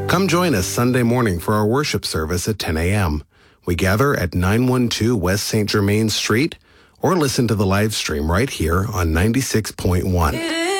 Come join us Sunday morning for our worship service at 10 a.m. We gather at 912 West St. Germain Street or listen to the live stream right here on 96.1.